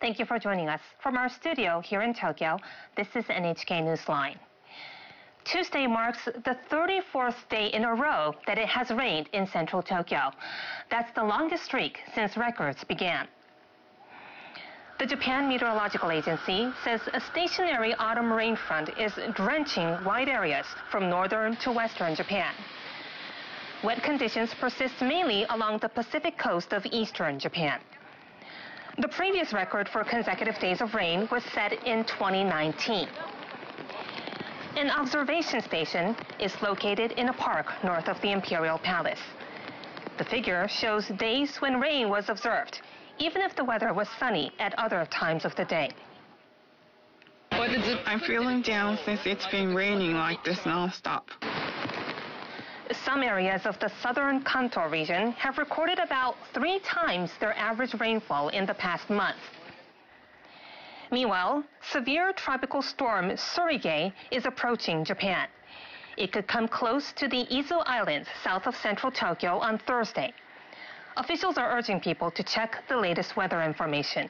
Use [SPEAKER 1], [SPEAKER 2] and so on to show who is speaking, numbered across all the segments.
[SPEAKER 1] Thank you for joining us. From our studio here in Tokyo, this is NHK Newsline. Tuesday marks the 34th day in a row that it has rained in central Tokyo. That's the longest streak since records began. The Japan Meteorological Agency says a stationary autumn rain front is drenching wide areas from northern to western Japan. Wet conditions persist mainly along the Pacific coast of eastern Japan. The previous record for consecutive days of rain was set in 2019. An observation station is located in a park north of the Imperial Palace. The figure shows days when rain was observed, even if the weather was sunny at other times of the day.
[SPEAKER 2] What is it? I'm feeling down since it's been raining like this nonstop.
[SPEAKER 1] Some areas of the southern Kanto region have recorded about 3 times their average rainfall in the past month. Meanwhile, severe tropical storm Surige is approaching Japan. It could come close to the Izu Islands south of central Tokyo on Thursday. Officials are urging people to check the latest weather information.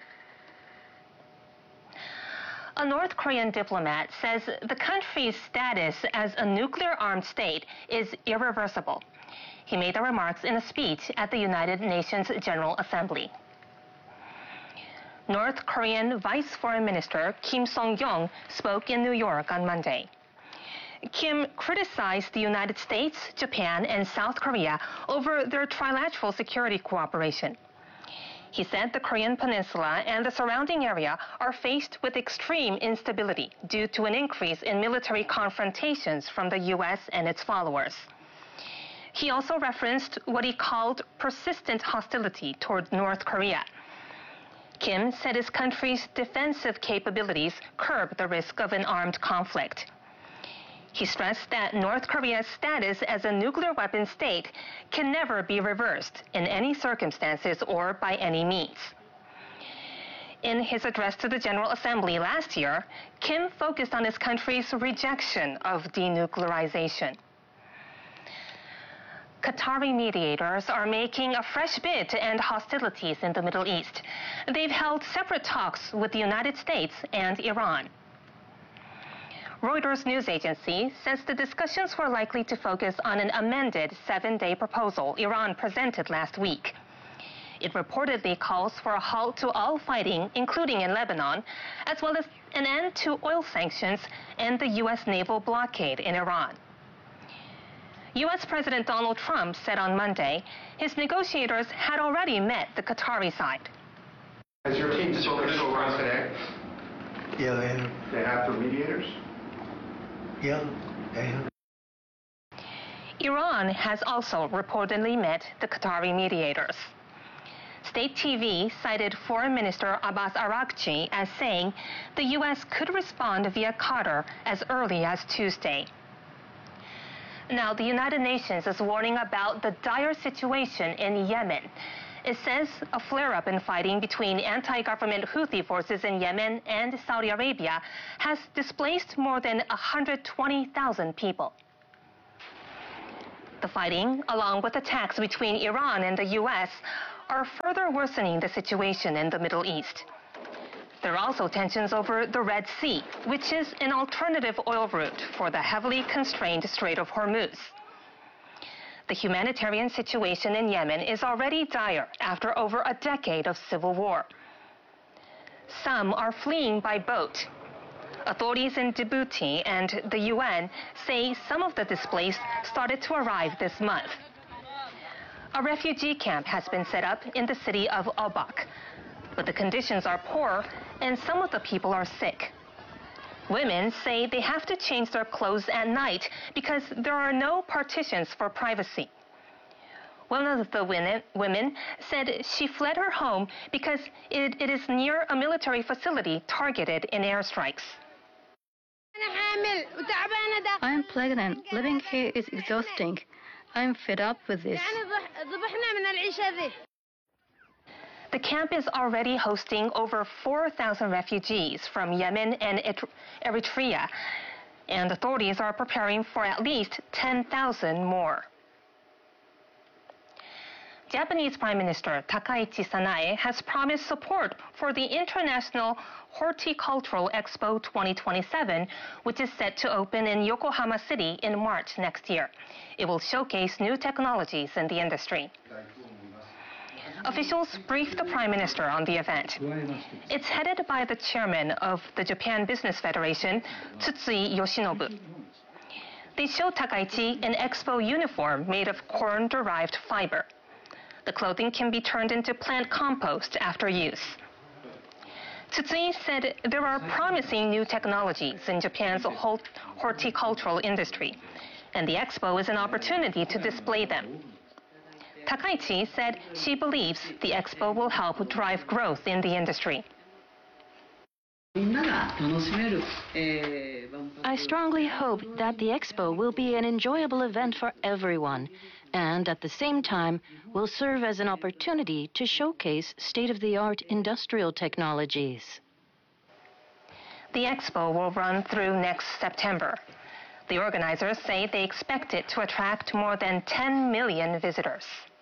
[SPEAKER 1] A North Korean diplomat says the country's status as a nuclear-armed state is irreversible. He made the remarks in a speech at the United Nations General Assembly. North Korean Vice Foreign Minister Kim Song-yong spoke in New York on Monday. Kim criticized the United States, Japan, and South Korea over their trilateral security cooperation. He said the Korean peninsula and the surrounding area are faced with extreme instability due to an increase in military confrontations from the U.S. and its followers. He also referenced what he called persistent hostility toward North Korea. Kim said his country's defensive capabilities curb the risk of an armed conflict. He stressed that North Korea's status as a nuclear weapon state can never be reversed in any circumstances or by any means. In his address to the General Assembly last year, Kim focused on his country's rejection of denuclearization. Qatari mediators are making a fresh bid to end hostilities in the Middle East. They've held separate talks with the United States and Iran. Reuters news agency says the discussions were likely to focus on an amended 7-day proposal Iran presented last week. It reportedly calls for a halt to all fighting, including in Lebanon, as well as an end to oil sanctions and the U.S. naval blockade in Iran. U.S. President Donald Trump said on Monday his negotiators had already met the Qatari side.
[SPEAKER 3] Has your team spoken to Iran today?
[SPEAKER 4] Yeah, they have.
[SPEAKER 3] They have for mediators?
[SPEAKER 4] Yeah, they have.
[SPEAKER 1] Iran has also reportedly met the Qatari mediators. State TV cited Foreign Minister Abbas Araghchi as saying the U.S. could respond via Qatar as early as Tuesday. Now, the United Nations is warning about the dire situation in Yemen. It says a flare-up in fighting between anti-government Houthi forces in Yemen and Saudi Arabia has displaced more than 120,000 people. The fighting, along with attacks between Iran and the U.S., are further worsening the situation in the Middle East. There are also tensions over the Red Sea, which is an alternative oil route for the heavily constrained Strait of Hormuz. The humanitarian situation in Yemen is already dire after over a decade of civil war. Some are fleeing by boat. Authorities in Djibouti and the UN say some of the displaced started to arrive this month. A refugee camp has been set up in the city of Obak, but the conditions are poor and some of the people are sick. Women say they have to change their clothes at night because there are no partitions for privacy. One of the women said she fled her home because it is near a military facility targeted in airstrikes.
[SPEAKER 5] I am pregnant. Living here is exhausting. I am fed up with this.
[SPEAKER 1] The camp is already hosting over 4,000 refugees from Yemen and Eritrea, and authorities are preparing for at least 10,000 more. Japanese Prime Minister Takaichi Sanae has promised support for the International Horticultural Expo 2027, which is set to open in Yokohama City in March next year. It will showcase new technologies in the industry. Officials briefed the Prime Minister on the event. It's headed by the chairman of the Japan Business Federation, Tsutsui Yoshinobu. They show Takaichi an expo uniform made of corn-derived fiber. The clothing can be turned into plant compost after use. Tsutsui said there are promising new technologies in Japan's horticultural industry, and the expo is an opportunity to display them. Takaichi said she believes the expo will help drive growth in the industry.
[SPEAKER 6] I strongly hope that the expo will be an enjoyable event for everyone, and at the same time will serve as an opportunity to showcase state-of-the-art industrial technologies.
[SPEAKER 1] The expo will run through next September. The organizers say they expect it to attract more than 10 million visitors.